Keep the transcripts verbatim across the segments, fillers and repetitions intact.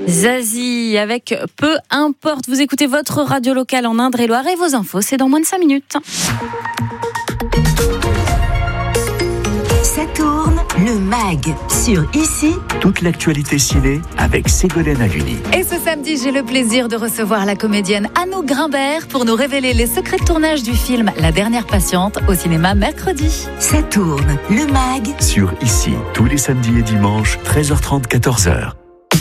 Zazie avec Peu importe. Vous écoutez votre radio locale en Indre-et-Loire et vos infos, c'est dans moins de cinq minutes. Ça tourne, le mag sur Ici. Toute l'actualité ciné avec Ségolène Haluni. Et ce samedi, j'ai le plaisir de recevoir la comédienne Anouk Grimbert pour nous révéler les secrets de tournage du film La Dernière Patiente au cinéma mercredi. Ça tourne, le mag Sur Ici, tous les samedis et dimanches, treize heures trente, quatorze heures.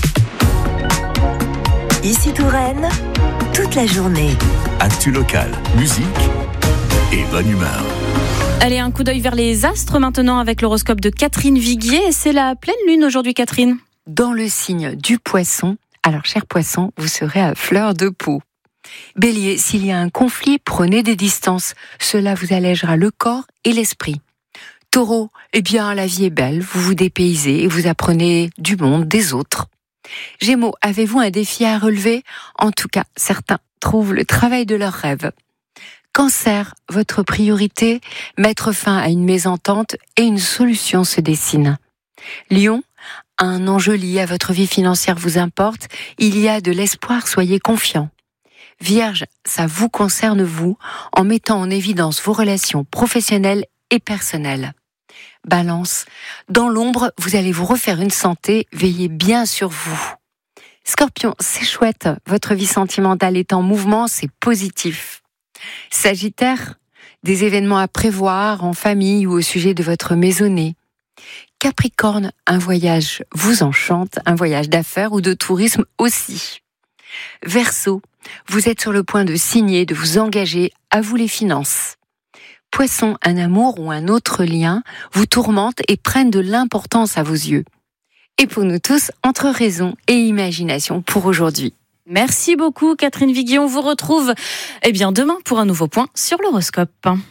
Ici Touraine, toute la journée. Actu locale, musique et bonne humeur. Allez, un coup d'œil vers les astres maintenant avec l'horoscope de Catherine Viguier. C'est la pleine lune aujourd'hui, Catherine. Dans le signe du poisson, alors cher poisson, vous serez à fleur de peau. Bélier, s'il y a un conflit, prenez des distances. Cela vous allègera le corps et l'esprit. Taureau, eh bien la vie est belle, vous vous dépaysez et vous apprenez du monde, des autres. Gémeaux, avez-vous un défi à relever ? En tout cas, certains trouvent le travail de leurs rêves. Cancer, votre priorité, mettre fin à une mésentente et une solution se dessine. Lion, un enjeu lié à votre vie financière vous importe, il y a de l'espoir, soyez confiant. Vierge, ça vous concerne vous, en mettant en évidence vos relations professionnelles et personnelles. Balance, dans l'ombre, vous allez vous refaire une santé, veillez bien sur vous. Scorpion, c'est chouette, votre vie sentimentale est en mouvement, c'est positif. Sagittaire, des événements à prévoir en famille ou au sujet de votre maisonnée. Capricorne, un voyage vous enchante, un voyage d'affaires ou de tourisme aussi. Verseau, vous êtes sur le point de signer, de vous engager, à vous les finances. Poisson, un amour ou un autre lien vous tourmente et prennent de l'importance à vos yeux. Et pour nous tous, entre raison et imagination pour aujourd'hui. Merci beaucoup, Catherine Viguier. On vous retrouve eh bien, demain pour un nouveau point sur l'horoscope.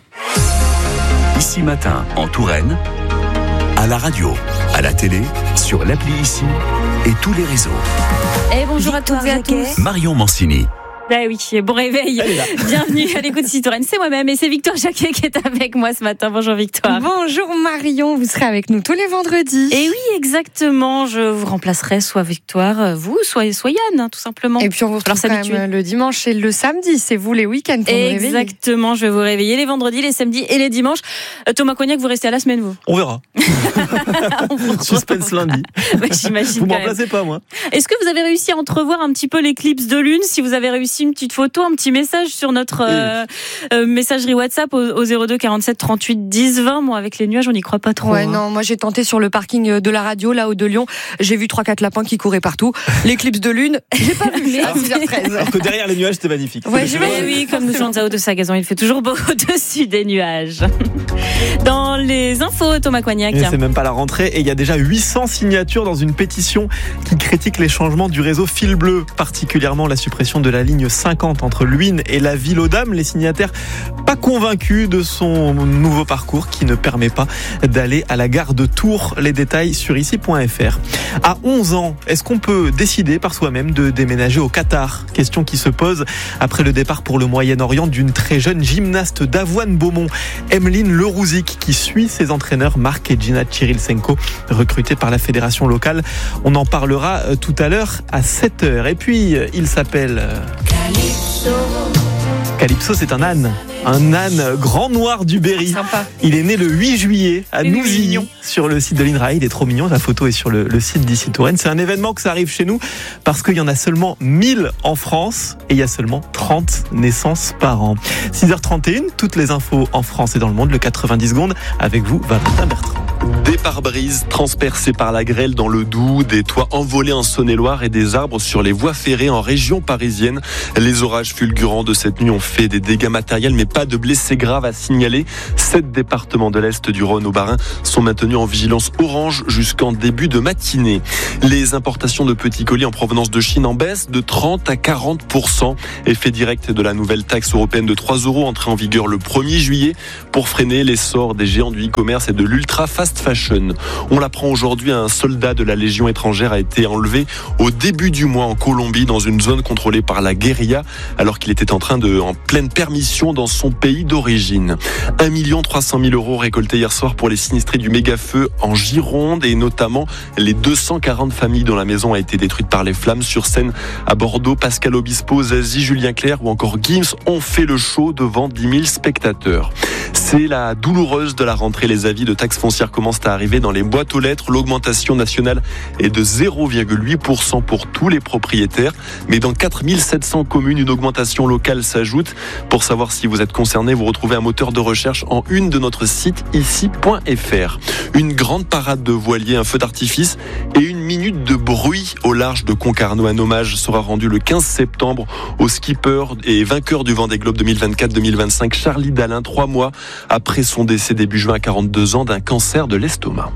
Ici matin, en Touraine, à la radio, à la télé, sur l'appli Ici et tous les réseaux. Et bonjour à toutes et à tous. Marion Mancini. Ben oui, bon réveil. Bienvenue à l'écoute de Touraine. C'est moi-même et c'est Victoire Jacquet qui est avec moi ce matin. Bonjour Victoire. Bonjour Marion, vous serez avec nous tous les vendredis. Et oui, exactement. Je vous remplacerai soit Victoire, vous, soit, soit Yann, hein, tout simplement. Et puis on vous retrouve quand même le dimanche et le samedi. C'est vous les week-ends pour nous réveiller. Exactement, je vais vous réveiller les vendredis, les samedis et les dimanches. Euh, Thomas Cognac, vous restez à la semaine, vous ? On verra. On Suspense lundi. Ouais, j'imagine. Vous m'en remplacez pas, moi. Est-ce que vous avez réussi à entrevoir un petit peu l'éclipse de lune ? Si vous avez réussi une petite photo, un petit message sur notre euh, euh, messagerie WhatsApp au, au zéro deux quarante-sept trente-huit dix vingt. Moi, avec les nuages, on n'y croit pas trop. Ouais, hein. non, moi j'ai tenté sur le parking de la radio, là-haut de Lyon. J'ai vu trois quatre lapins qui couraient partout. L'éclipse de lune, j'ai pas vu, mais à six heures treize. Alors que derrière les nuages, c'était magnifique. Ouais, oui, oui, comme nous chante Zao de Sagazan, il fait toujours beau au-dessus des nuages. Dans les infos, Thomas Cognac. Et c'est même pas la rentrée et il y a déjà huit cents signatures dans une pétition qui critique les changements du réseau Fil Bleu, particulièrement la suppression de la ligne cinquante entre Luynes et la ville aux Dames. Les signataires pas convaincus de son nouveau parcours qui ne permet pas d'aller à la gare de Tours. Les détails sur ici point f r. À onze ans, est-ce qu'on peut décider par soi-même de déménager au Qatar ? Question qui se pose après le départ pour le Moyen-Orient d'une très jeune gymnaste d'Avoine-Beaumont, Emeline Lerouzic, qui suit ses entraîneurs Marc et Gina Chirilsenko, recrutés par la fédération locale. On en parlera tout à l'heure à sept heures. Et puis, il s'appelle... Calypso, c'est un âne. Un âne grand noir du Berry. Sympa. Il est né le huit juillet à Nouzilly, sur le site de l'INRAE. Il est trop mignon. La photo est sur le, le site d'Ici Touraine. C'est un événement que ça arrive chez nous parce qu'il y en a seulement mille en France et il y a seulement trente naissances par an. six heures trente et une, toutes les infos en France et dans le monde. Le quatre-vingt-dix secondes avec vous, Valentin Bertrand. Des pare-brises transpercés par la grêle dans le Doubs, des toits envolés en Saône-et-Loire et des arbres sur les voies ferrées en région parisienne. Les orages fulgurants de cette nuit ont fait des dégâts matériels, mais pas de blessés graves à signaler. Sept départements de l'Est, du Rhône au Bas-Rhin, sont maintenus en vigilance orange jusqu'en début de matinée. Les importations de petits colis en provenance de Chine en baisse de trente à quarante pour cent. Effet direct de la nouvelle taxe européenne de trois euros entrée en vigueur le premier juillet pour freiner l'essor des géants du e-commerce et de l'ultra fast fast fashion. On l'apprend aujourd'hui, un soldat de la Légion étrangère a été enlevé au début du mois en Colombie dans une zone contrôlée par la guérilla alors qu'il était en train de, en pleine permission dans son pays d'origine. un million trois cent mille euros récoltés hier soir pour les sinistrés du méga-feu en Gironde et notamment les deux cent quarante familles dont la maison a été détruite par les flammes. Sur scène à Bordeaux, Pascal Obispo, Zazie, Julien Clerc ou encore Gims ont fait le show devant dix mille spectateurs. C'est la douloureuse de la rentrée. Les avis de taxes foncières commencent à arriver dans les boîtes aux lettres. L'augmentation nationale est de zéro virgule huit pour cent pour tous les propriétaires. Mais dans quatre mille sept cents communes, une augmentation locale s'ajoute. Pour savoir si vous êtes concerné, vous retrouvez un moteur de recherche en une de notre site ici point f r. Une grande parade de voiliers, un feu d'artifice et une minute de bruit au large de Concarneau. Un hommage sera rendu le quinze septembre au skipper et vainqueur du Vendée Globe deux mille vingt-quatre deux mille vingt-cinq, Charlie Dalin, trois mois après son décès début juin à quarante-deux ans d'un cancer de l'estomac.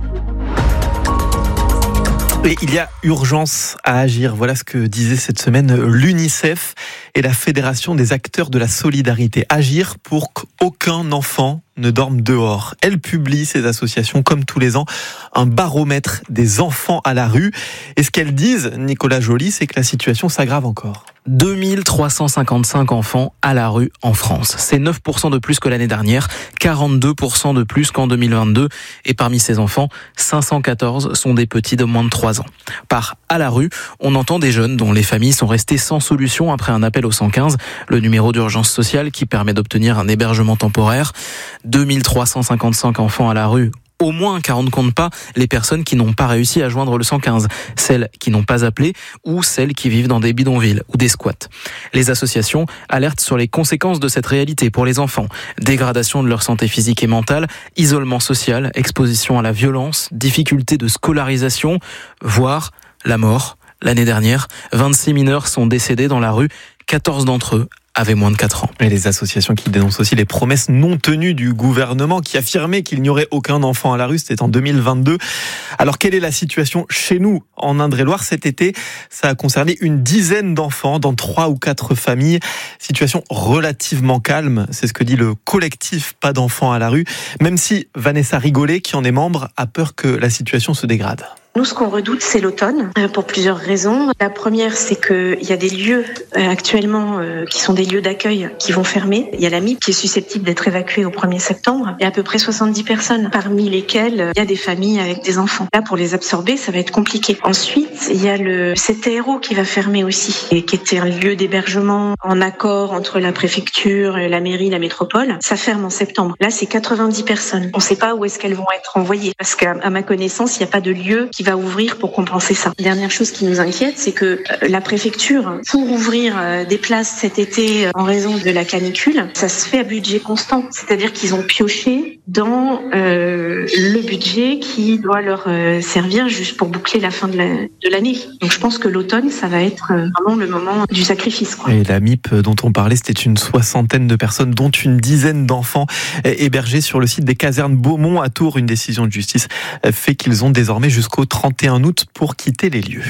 Et il y a urgence à agir. Voilà ce que disait cette semaine l'UNICEF et la Fédération des acteurs de la solidarité. Agir pour qu'aucun enfant ne dorme dehors. Elle publie, ces associations, comme tous les ans, un baromètre des enfants à la rue. Et ce qu'elles disent, Nicolas Joly, c'est que la situation s'aggrave encore. deux mille trois cent cinquante-cinq enfants à la rue en France. C'est neuf pour cent de plus que l'année dernière, quarante-deux pour cent de plus qu'en deux mille vingt-deux. Et parmi ces enfants, cinq cent quatorze sont des petits de moins de trois ans. Par à la rue, on entend des jeunes dont les familles sont restées sans solution après un appel au cent quinze, le numéro d'urgence sociale qui permet d'obtenir un hébergement temporaire. deux mille trois cent cinquante-cinq enfants à la rue. Au moins, car on ne compte pas les personnes qui n'ont pas réussi à joindre le cent quinze, celles qui n'ont pas appelé ou celles qui vivent dans des bidonvilles ou des squats. Les associations alertent sur les conséquences de cette réalité pour les enfants. Dégradation de leur santé physique et mentale, isolement social, exposition à la violence, difficulté de scolarisation, voire la mort. L'année dernière, vingt-six mineurs sont décédés dans la rue, quatorze d'entre eux avaient moins de quatre ans. Et les associations qui dénoncent aussi les promesses non tenues du gouvernement qui affirmait qu'il n'y aurait aucun enfant à la rue, c'était en deux mille vingt-deux. Alors quelle est la situation chez nous en Indre-et-Loire cet été? Ça a concerné une dizaine d'enfants dans trois ou quatre familles. Situation relativement calme, c'est ce que dit le collectif Pas d'enfants à la rue, même si Vanessa Rigolet, qui en est membre, a peur que la situation se dégrade. Nous, ce qu'on redoute, c'est l'automne, pour plusieurs raisons. La première, c'est qu'il y a des lieux actuellement qui sont des lieux d'accueil qui vont fermer. Il y a la M I P qui est susceptible d'être évacuée au premier septembre. Il y a à peu près soixante-dix personnes, parmi lesquelles il y a des familles avec des enfants. Là, pour les absorber, ça va être compliqué. Ensuite, il y a le C T R O qui va fermer aussi, et qui était un lieu d'hébergement en accord entre la préfecture, la mairie, la métropole. Ça ferme en septembre. Là, c'est quatre-vingt-dix personnes. On ne sait pas où est-ce qu'elles vont être envoyées, parce qu'à ma connaissance, il n'y a pas de lieu qui va ouvrir pour compenser ça. Dernière chose qui nous inquiète, c'est que la préfecture, pour ouvrir des places cet été en raison de la canicule, ça se fait à budget constant. C'est-à-dire qu'ils ont pioché dans euh, le budget qui doit leur euh, servir juste pour boucler la fin de, la, de l'année. Donc je pense que l'automne, ça va être vraiment le moment du sacrifice, quoi. Et la M I P dont on parlait, c'était une soixantaine de personnes, dont une dizaine d'enfants hébergés sur le site des casernes Beaumont à Tours. Une décision de justice fait qu'ils ont désormais jusqu'au trente et un août pour quitter les lieux.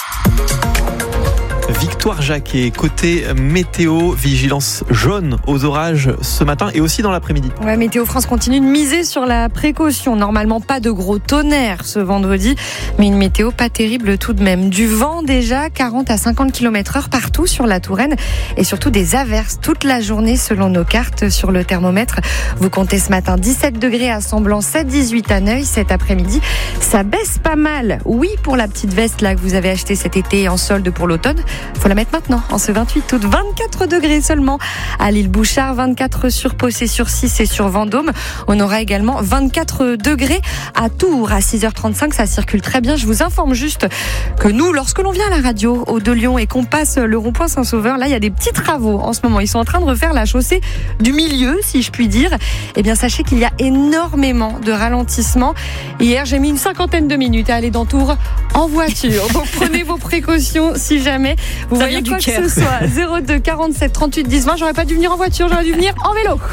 Victoire Jacquet, côté météo, vigilance jaune aux orages ce matin et aussi dans l'après-midi. Ouais, Météo France continue de miser sur la précaution. Normalement, pas de gros tonnerre ce vendredi, mais une météo pas terrible tout de même. Du vent déjà, quarante à cinquante kilomètres heure partout sur la Touraine et surtout des averses toute la journée selon nos cartes sur le thermomètre. Vous comptez ce matin dix-sept degrés à Semblant, sept dix-huit à Neuilly. Cet après-midi, ça baisse pas mal. Oui, pour la petite veste là que vous avez achetée cet été en solde pour l'automne. Faut la mettre maintenant, en ce vingt-huit août. vingt-quatre degrés seulement à l'île Bouchard, vingt-quatre sur Possé, sur Six et sur Vendôme. On aura également vingt-quatre degrés à Tours à six heures trente-cinq. Ça circule très bien. Je vous informe juste que nous, lorsque l'on vient à la radio au de Lyon et qu'on passe le rond-point Saint-Sauveur, là, il y a des petits travaux en ce moment. Ils sont en train de refaire la chaussée du milieu, si je puis dire. Eh bien, sachez qu'il y a énormément de ralentissements. Hier, j'ai mis une cinquantaine de minutes à aller dans Tours en voiture. Donc, prenez vos précautions si jamais vous Ça voyez quoi que ce soit. zéro deux quarante-sept trente-huit dix vingt. J'aurais pas dû venir en voiture, j'aurais dû venir en vélo.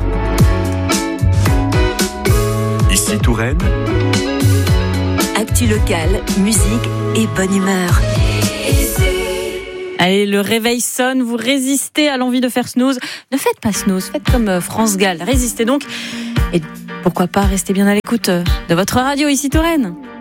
Ici Touraine. Actu locale, musique et bonne humeur. Allez, le réveil sonne, vous résistez à l'envie de faire snooze. Ne faites pas snooze, faites comme France Gall. Résistez donc. Et pourquoi pas rester bien à l'écoute de votre radio ici Touraine.